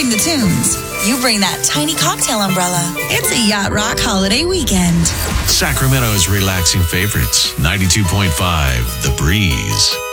bring the tunes. You bring that tiny cocktail umbrella. It's a Yacht Rock holiday weekend. Sacramento's relaxing favorites, 92.5 The Breeze.